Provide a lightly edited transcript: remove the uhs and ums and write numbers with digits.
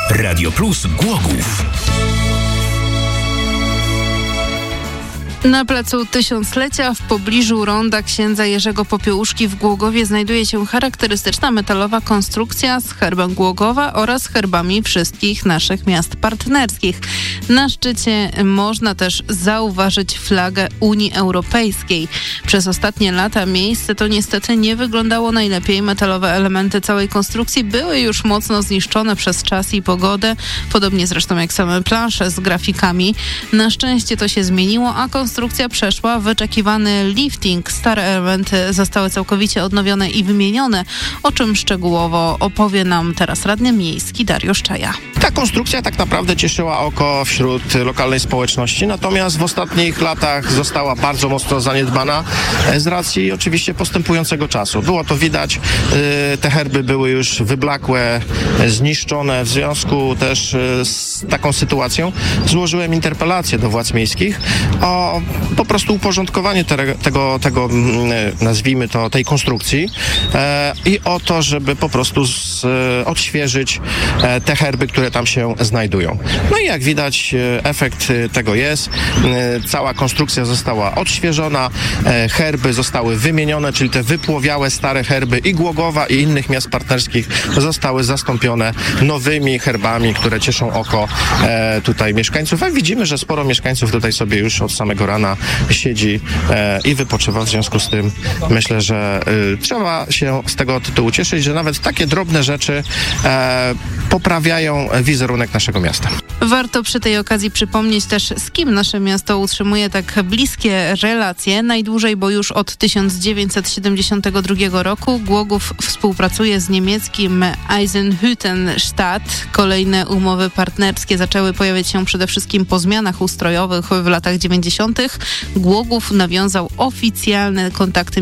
Radio Plus Głogów. Na placu Tysiąclecia w pobliżu ronda księdza Jerzego Popiełuszki w Głogowie znajduje się charakterystyczna metalowa konstrukcja z herbem Głogowa oraz herbami wszystkich naszych miast partnerskich. Na szczycie można też zauważyć flagę Unii Europejskiej. Przez ostatnie lata miejsce to niestety nie wyglądało najlepiej. Metalowe elementy całej konstrukcji były już mocno zniszczone przez czas i pogodę, podobnie zresztą jak same plansze z grafikami. Na szczęście to się zmieniło, a konstrukcja przeszła wyczekiwany lifting. Stare elementy zostały całkowicie odnowione i wymienione, o czym szczegółowo opowie nam teraz radny miejski Dariusz Czaja. Ta konstrukcja tak naprawdę cieszyła oko wśród lokalnej społeczności, natomiast w ostatnich latach została bardzo mocno zaniedbana z racji oczywiście postępującego czasu. Było to widać, te herby były już wyblakłe, zniszczone. W związku też z taką sytuacją złożyłem interpelację do władz miejskich o po prostu uporządkowanie tego nazwijmy to, tej konstrukcji i o to, żeby po prostu odświeżyć te herby, które tam się znajdują. No i jak widać, efekt tego jest. Cała konstrukcja została odświeżona, herby zostały wymienione, czyli te wypłowiałe stare herby i Głogowa, i innych miast partnerskich zostały zastąpione nowymi herbami, które cieszą oko tutaj mieszkańców. A widzimy, że sporo mieszkańców tutaj sobie już od samego rana siedzi i wypoczywa. W związku z tym myślę, że trzeba się z tego tytułu cieszyć, że nawet takie drobne rzeczy poprawiają wizerunek naszego miasta. Warto przy tej okazji przypomnieć też, z kim nasze miasto utrzymuje tak bliskie relacje. Najdłużej, bo już od 1972 roku Głogów współpracuje z niemieckim Eisenhüttenstadt. Kolejne umowy partnerskie zaczęły pojawiać się przede wszystkim po zmianach ustrojowych w latach 90. Głogów nawiązał oficjalne kontakty